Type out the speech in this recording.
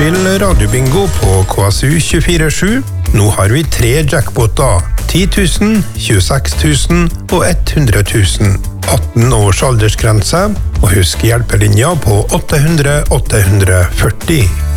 Spill radiobingo på KSU 24/7. Nå har vi 3 jackpoter. 10 000, 26 000 og 100 000. 18 års aldersgrense, og husk hjelpelinja på 800 840.